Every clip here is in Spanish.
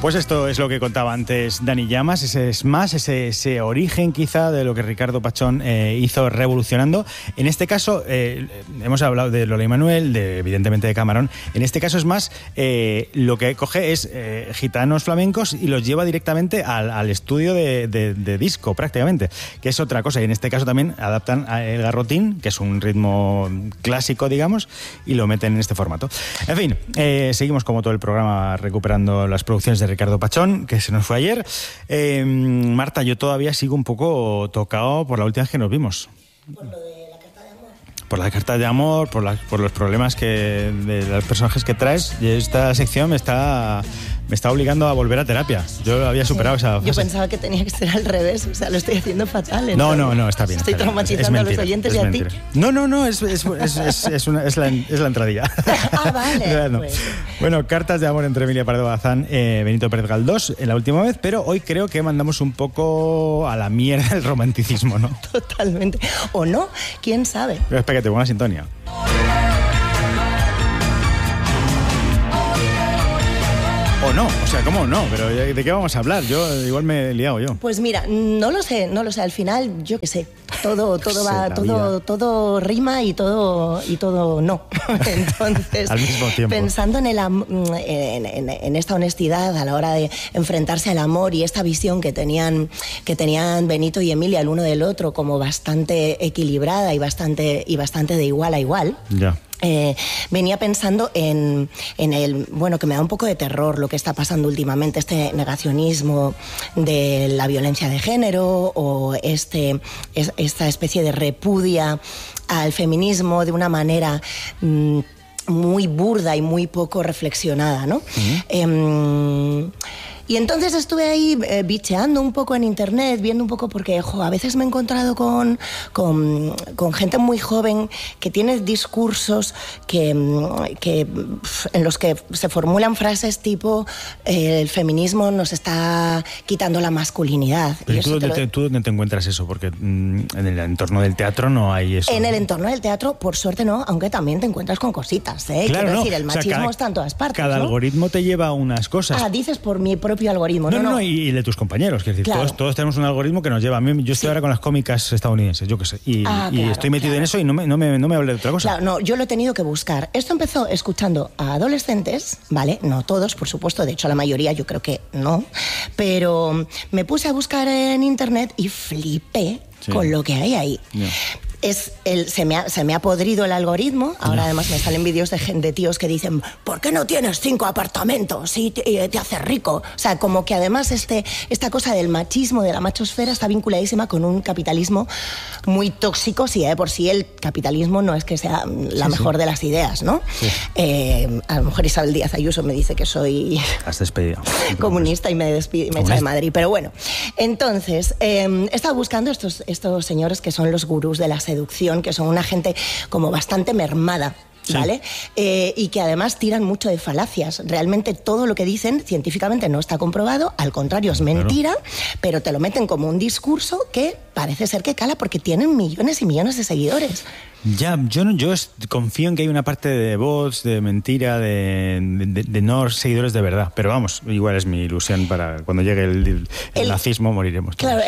Pues esto es lo que contaba antes Dani Llamas, ese origen quizá de lo que Ricardo Pachón hizo revolucionando. En este caso, hemos hablado de Lola Emanuel, evidentemente de Camarón. En este caso es más, lo que coge es gitanos flamencos y los lleva directamente al estudio de disco prácticamente, que es otra cosa. Y en este caso también adaptan el garrotín, que es un ritmo clásico, digamos, y lo meten en este formato. En fin, seguimos como todo el programa recuperando las producciones de Ricardo Pachón, que se nos fue ayer. Marta, yo todavía sigo un poco tocado por la última vez que nos vimos. Por lo de la carta de amor. Por la carta de amor, por los problemas de los personajes que traes. Y esta sección me está obligando a volver a terapia. Yo había superado esa fase. Yo pensaba que tenía que ser al revés, o sea, lo estoy haciendo fatal. No, está bien. Estoy traumatizando a los oyentes y a ti. No, es la entradilla. Ah, vale. No. Pues. Bueno, cartas de amor entre Emilia Pardo Bazán, Benito Pérez Galdós, en la última vez, pero hoy creo que mandamos un poco a la mierda el romanticismo, ¿no? Totalmente. ¿O no? ¿Quién sabe? Pero espera que te ponga sintonía. O no, o sea, ¿cómo no? Pero ¿de qué vamos a hablar? Yo igual me he liado yo. Pues mira, no lo sé. Al final, yo qué sé, todo va, todo rima y todo no. Entonces, al mismo tiempo. Pensando en esta honestidad a la hora de enfrentarse al amor y esta visión que tenían Benito y Emilia el uno del otro como bastante equilibrada y bastante de igual a igual. Ya. Venía pensando en el, bueno, que me da un poco de terror lo que está pasando últimamente, este negacionismo de la violencia de género o esta especie de repudia al feminismo de una manera muy burda y muy poco reflexionada, ¿no? Uh-huh. Y entonces estuve ahí bicheando un poco en internet, viendo un poco, porque a veces me he encontrado con gente muy joven que tiene discursos en los que se formulan frases tipo el feminismo nos está quitando la masculinidad. ¿Pero tú dónde te encuentras eso? Porque en el entorno del teatro no hay eso. En el entorno del teatro, por suerte no, aunque también te encuentras con cositas, ¿eh? Claro, quiero decir, el machismo está en todas partes. Cada algoritmo te lleva a unas cosas. Ah, dices por mi propio algoritmo. No, y de tus compañeros. Quiero decir, claro. todos tenemos un algoritmo que nos lleva. A mí, yo estoy ahora con las cómicas estadounidenses, yo qué sé. Y estoy metido en eso y no me hablé de otra cosa. Claro, no, yo lo he tenido que buscar. Esto empezó escuchando a adolescentes, ¿vale? No todos, por supuesto, de hecho la mayoría yo creo que no. Pero me puse a buscar en internet y flipé con lo que hay ahí. Yeah. Se me ha podrido el algoritmo. Ahora además me salen vídeos de tíos que dicen ¿por qué no tienes 5 apartamentos y te haces rico? O sea, como que además esta cosa del machismo, de la machosfera está vinculadísima con un capitalismo muy tóxico. Si de por sí el capitalismo no es que sea la mejor de las ideas, ¿no? Sí. A lo mejor Isabel Díaz Ayuso me dice que soy comunista y me echa de Madrid, pero bueno. Entonces, he estado buscando estos señores que son los gurús de la seducción, que son una gente como bastante mermada, ¿vale? Y que además tiran mucho de falacias. Realmente todo lo que dicen científicamente no está comprobado, al contrario, es mentira, pero te lo meten como un discurso que parece ser que cala porque tienen millones y millones de seguidores. Ya, yo confío en que hay una parte de bots, de mentira, de no seguidores de verdad. Pero vamos, igual es mi ilusión para cuando llegue el nazismo moriremos. Claro,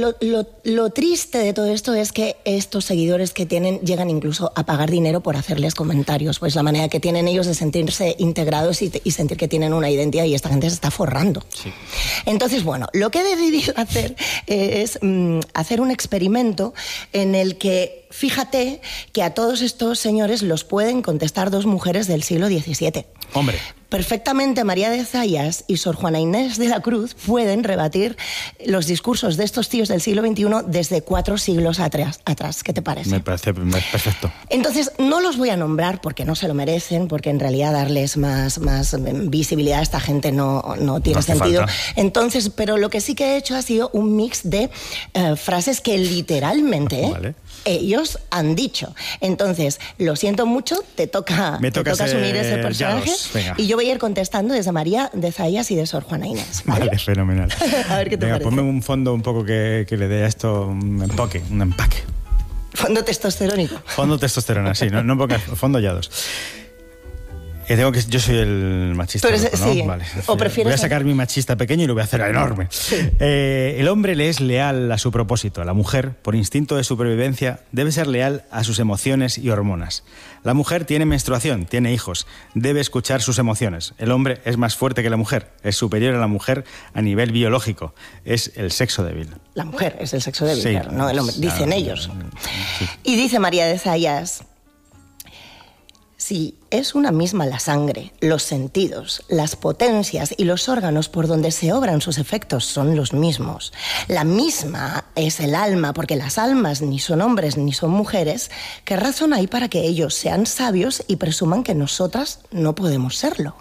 lo triste de todo esto es que estos seguidores que tienen llegan incluso a pagar dinero por hacerles comentarios. Pues la manera que tienen ellos de sentirse integrados y sentir que tienen una identidad, y esta gente se está forrando. Sí. Entonces, bueno, lo que he decidido hacer es hacer un experimento en el que fíjate que a todos estos señores los pueden contestar 2 mujeres del siglo XVII. Hombre. Perfectamente María de Zayas y Sor Juana Inés de la Cruz pueden rebatir los discursos de estos tíos del siglo XXI desde 4 siglos atrás. ¿Qué te parece? Me parece perfecto. Entonces, no los voy a nombrar porque no se lo merecen, porque en realidad darles más visibilidad a esta gente no tiene sentido. Falta. Entonces, pero lo que sí que he hecho ha sido un mix de frases que literalmente vale. Ellos han dicho. Entonces, lo siento mucho, te toca asumir ese personaje y yo voy a ir contestando desde María de Zayas y de Sor Juana Inés. Vale, fenomenal. A ver qué te parece. Ponme un fondo un poco que le dé a esto un empaque. Fondo testosterónico. Fondo testosterona, sí, no porque fondo yados. Yo soy el machista. Tú eres, loco, ¿no? sí. Vale. ¿O prefieres voy a sacar mi machista pequeño y lo voy a hacer enorme. Sí. El hombre le es leal a su propósito. La mujer, por instinto de supervivencia, debe ser leal a sus emociones y hormonas. La mujer tiene menstruación, tiene hijos, debe escuchar sus emociones. El hombre es más fuerte que la mujer, es superior a la mujer a nivel biológico, es el sexo débil. La mujer es el sexo débil, Sí, claro, no el hombre, dicen ellos. Sí. Y dice María de Zayas: si es una misma la sangre, los sentidos, las potencias y los órganos por donde se obran sus efectos son los mismos. La misma es el alma, porque las almas ni son hombres ni son mujeres. ¿Qué razón hay para que ellos sean sabios y presuman que nosotras no podemos serlo?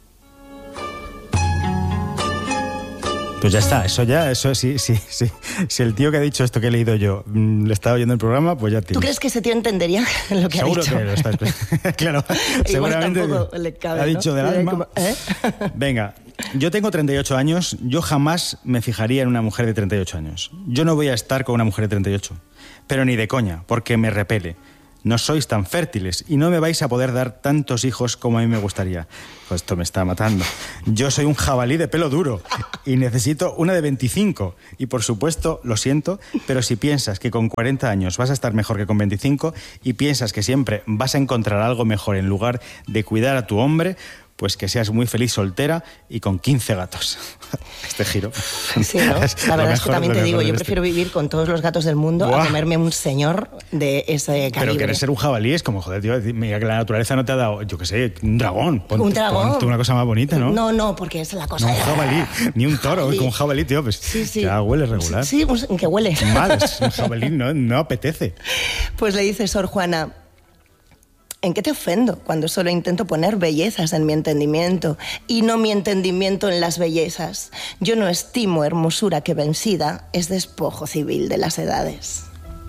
Pues ya está, eso sí. Si el tío que ha dicho esto que he leído yo le estaba oyendo el programa, pues ya tiene. ¿Tú crees que ese tío entendería lo que Seguro ha dicho? que lo está. Claro, seguramente tampoco le cabe, ha dicho ¿no? del alma. Como, ¿eh? Venga, yo tengo 38 años, yo jamás me fijaría en una mujer de 38 años. Yo no voy a estar con una mujer de 38, pero ni de coña, porque me repele. No sois tan fértiles y no me vais a poder dar tantos hijos como a mí me gustaría. Pues esto me está matando. Yo soy un jabalí de pelo duro y necesito una de 25. Y por supuesto, lo siento, pero si piensas que con 40 años vas a estar mejor que con 25 y piensas que siempre vas a encontrar algo mejor en lugar de cuidar a tu hombre, pues que seas muy feliz soltera y con 15 gatos. Este giro. Sí, ¿no? La verdad es que también te digo, yo prefiero vivir con todos los gatos del mundo a comerme un señor de ese calibre. Pero querer ser un jabalí es como, joder, tío, mira que la naturaleza no te ha dado, yo qué sé, un dragón. Un dragón. Ponte una cosa más bonita, ¿no? No, porque es la cosa. No, un jabalí, ni un toro, con un jabalí, tío, pues sí. ya huele regular. Sí, pues, que huele. Mal, un jabalí no apetece. Pues le dice Sor Juana: ¿en qué te ofendo cuando solo intento poner bellezas en mi entendimiento y no mi entendimiento en las bellezas? Yo no estimo hermosura que vencida es despojo civil de las edades.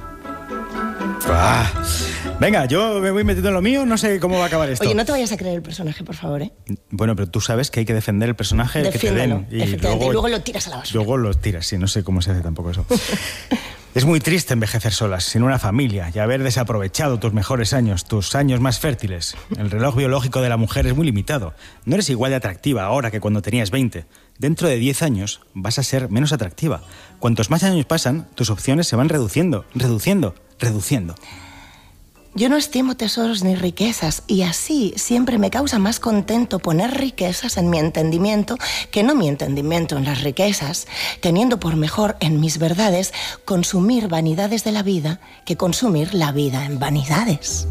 Venga, yo me voy metiendo en lo mío, no sé cómo va a acabar esto. Oye, no te vayas a creer el personaje, por favor, ¿eh? Bueno, pero tú sabes que hay que defender el personaje que te den. Efectivamente, y luego lo tiras a la basura. Luego lo tiras, sí, no sé cómo se hace tampoco eso. Es muy triste envejecer solas, sin una familia, y haber desaprovechado tus mejores años, tus años más fértiles. El reloj biológico de la mujer es muy limitado. No eres igual de atractiva ahora que cuando tenías 20. Dentro de 10 años vas a ser menos atractiva. Cuantos más años pasan, tus opciones se van reduciendo. Yo no estimo tesoros ni riquezas, y así siempre me causa más contento poner riquezas en mi entendimiento que no mi entendimiento en las riquezas, teniendo por mejor en mis verdades consumir vanidades de la vida que consumir la vida en vanidades.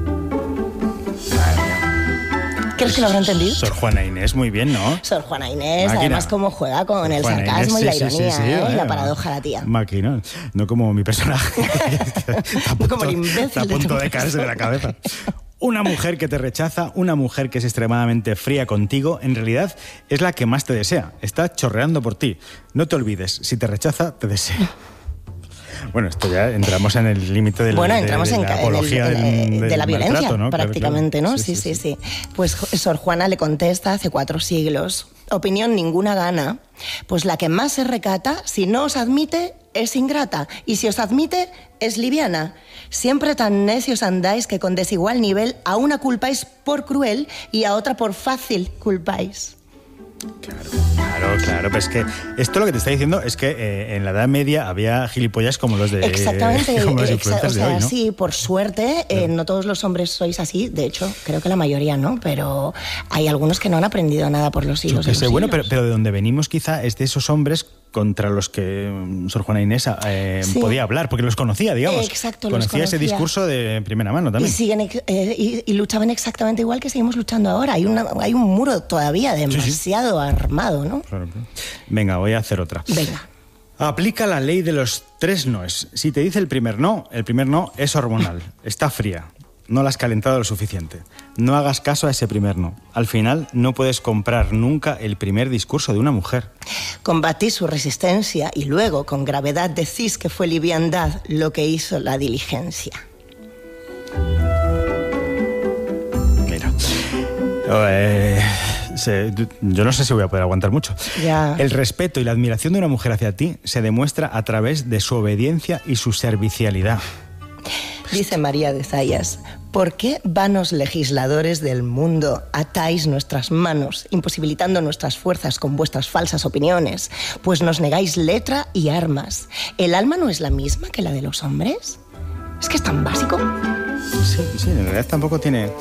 ¿Crees que lo habrá entendido? Sor Juana Inés, muy bien, ¿no? Sor Juana Inés, Máquina. además cómo juega con el sarcasmo y la ironía, y la paradoja la tía. Máquina, no como mi personaje. Como el imbécil. Está a punto de caerse de la cabeza. Una mujer que te rechaza, una mujer que es extremadamente fría contigo, en realidad es la que más te desea. Está chorreando por ti. No te olvides, si te rechaza, te desea. Bueno, esto ya entramos en el límite de la apología de la violencia, maltrato, ¿no? prácticamente, claro. ¿no? Sí. Pues Sor Juana le contesta hace 4 siglos: opinión ninguna gana, pues la que más se recata, si no os admite, es ingrata, y si os admite, es liviana. Siempre tan necios andáis que con desigual nivel a una culpáis por cruel y a otra por fácil culpáis. Claro, pero es que esto lo que te está diciendo es que en la Edad Media había gilipollas como los de... Exactamente, como los influencers de hoy, ¿no? Sí, por suerte, no todos los hombres sois así, de hecho, creo que la mayoría no, pero hay algunos que no han aprendido nada por los siglos. Bueno, pero de donde venimos quizá es de esos hombres contra los que Sor Juana Inés podía hablar, porque los conocía, digamos. Exacto, conocía ese discurso de primera mano también. Y luchaban exactamente igual que seguimos luchando ahora. Hay un muro todavía demasiado armado, ¿no? Claro. Venga, voy a hacer otra. Venga. Aplica la ley de los 3 noes. Si te dice el primer no es hormonal. Está fría. No la has calentado lo suficiente. No hagas caso a ese primer no. Al final no puedes comprar nunca el primer discurso de una mujer. Combatís su resistencia y luego con gravedad decís que fue liviandad lo que hizo la diligencia. Mira. Yo no sé si voy a poder aguantar mucho. Ya. El respeto y la admiración de una mujer hacia ti se demuestra a través de su obediencia y su servicialidad. Dice María de Zayas: ¿Por qué, vanos legisladores del mundo, atáis nuestras manos, imposibilitando nuestras fuerzas con vuestras falsas opiniones? Pues nos negáis letra y armas. ¿El alma no es la misma que la de los hombres? ¿Es que es tan básico? Sí, en realidad tampoco tiene...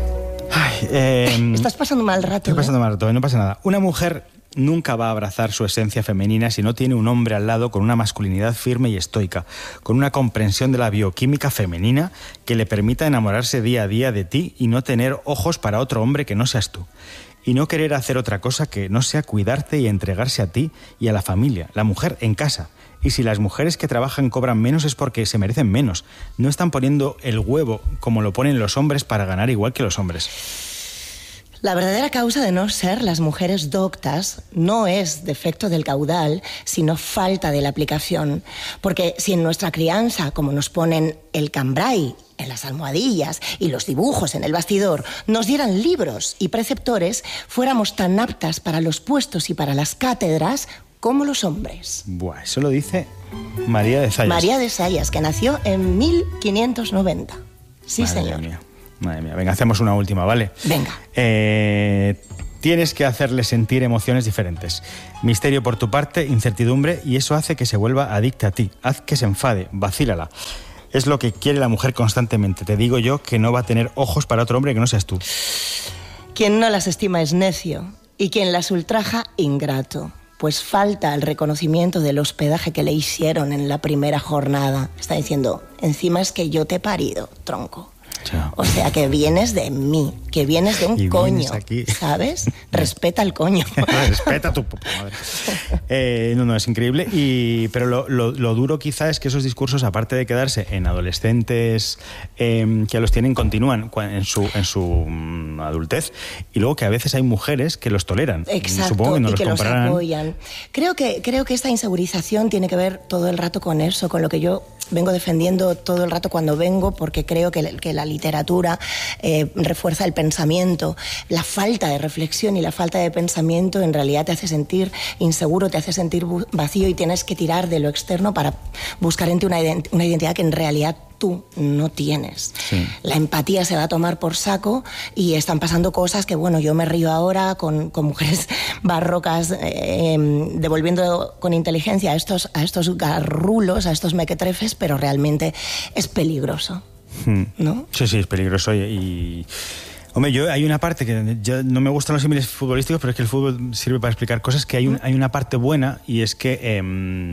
Estás pasando mal rato. Estoy pasando mal rato, no pasa nada. Una mujer nunca va a abrazar su esencia femenina si no tiene un hombre al lado con una masculinidad firme y estoica, con una comprensión de la bioquímica femenina que le permita enamorarse día a día de ti y no tener ojos para otro hombre que no seas tú. Y no querer hacer otra cosa que no sea cuidarte y entregarse a ti y a la familia, la mujer en casa. Y si las mujeres que trabajan cobran menos es porque se merecen menos. No están poniendo el huevo como lo ponen los hombres para ganar igual que los hombres. La verdadera causa de no ser las mujeres doctas no es defecto del caudal, sino falta de la aplicación. Porque si en nuestra crianza, como nos ponen el cambray en las almohadillas y los dibujos en el bastidor, nos dieran libros y preceptores, fuéramos tan aptas para los puestos y para las cátedras como los hombres. Buah, eso lo dice María de Zayas. María de Zayas, que nació en 1590. Sí, Madre señor. Mía. Madre mía, venga, hacemos una última, ¿vale? Venga. Tienes que hacerle sentir emociones diferentes. Misterio por tu parte, incertidumbre, y eso hace que se vuelva adicta a ti. Haz que se enfade, vacílala. Es lo que quiere la mujer constantemente. Te digo yo que no va a tener ojos para otro hombre que no seas tú. Quien no las estima es necio, y quien las ultraja, ingrato. Pues falta el reconocimiento del hospedaje que le hicieron en la primera jornada. Está diciendo, encima es que yo te he parido, tronco. Chao. O sea, que vienes de mí, que vienes de un y coño, aquí. ¿sabes? Respeta el coño. Respeta a tu puta madre. No, es increíble. Pero lo duro quizá es que esos discursos, aparte de quedarse en adolescentes que los tienen, continúan en su adultez, y luego que a veces hay mujeres que los toleran. Exacto, supongo que no y los que los comprarán. apoyan. Creo que esta insegurización tiene que ver todo el rato con eso, con lo que yo vengo defendiendo todo el rato cuando vengo, porque creo que la literatura refuerza el pensamiento. La falta de reflexión y la falta de pensamiento en realidad te hace sentir inseguro, te hace sentir vacío, y tienes que tirar de lo externo para buscar en ti una identidad que en realidad tú no tienes. Sí. La empatía se va a tomar por saco, y están pasando cosas que, bueno, yo me río ahora con mujeres barrocas devolviendo con inteligencia a estos garrulos, a estos mequetrefes, pero realmente es peligroso, ¿no? Sí, es peligroso y... Hombre, hay una parte que no me gustan los símiles futbolísticos, pero es que el fútbol sirve para explicar cosas, que hay una parte buena, y es que...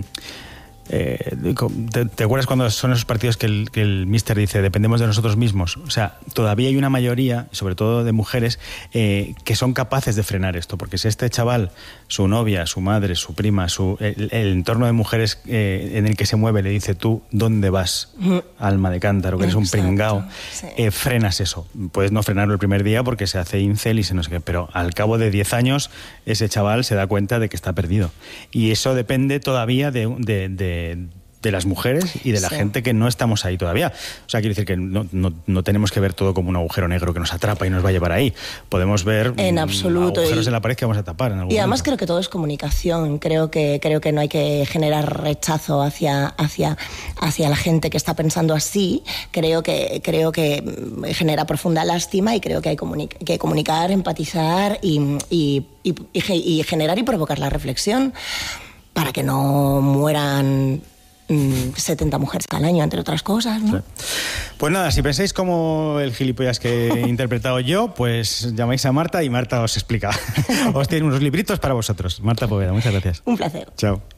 ¿Te acuerdas cuando son esos partidos que el míster dice dependemos de nosotros mismos? O sea, todavía hay una mayoría, sobre todo de mujeres, que son capaces de frenar esto, porque si este chaval, su novia, su madre, su prima, el entorno de mujeres en el que se mueve le dice, tú, ¿dónde vas? Alma de cántaro, que eres un pringao. Sí. Frenas eso. Puedes no frenarlo el primer día porque se hace incel y se no sé qué, pero al cabo de 10 años ese chaval se da cuenta de que está perdido. Y eso depende todavía de las mujeres y de la gente que no estamos ahí todavía. O sea, quiero decir que no tenemos que ver todo como un agujero negro que nos atrapa y nos va a llevar ahí. Podemos ver en absoluto agujeros en la pared que vamos a tapar en algún Y además momento. creo que todo es comunicación. Creo que no hay que generar rechazo hacia la gente que está pensando así. Creo que genera profunda lástima, y creo que hay que comunicar, empatizar y generar y provocar la reflexión para que no mueran 70 mujeres al año, entre otras cosas, ¿no? Sí. Pues nada, si pensáis como el gilipollas que he interpretado yo, pues llamáis a Marta y Marta os explica. Os tiene unos libritos para vosotros. Marta Poveda, muchas gracias. Un placer. Chao.